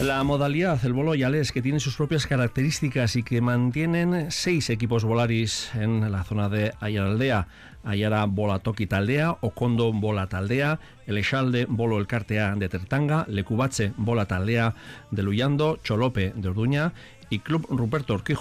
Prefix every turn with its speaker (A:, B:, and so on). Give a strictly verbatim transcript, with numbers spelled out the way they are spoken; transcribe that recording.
A: La modalidad, el bolo yalés, que tiene sus propias características y que mantienen seis equipos volaris en la zona de Aiaraldea. Aiara Bola Toki Taldea, Okondo Bola Taldea, Elexalde Bolo Elkartea de Tertanga, Lekubatze Bola Taldea de Luyando, Cholope de Orduña y Club Ruperto Urquijo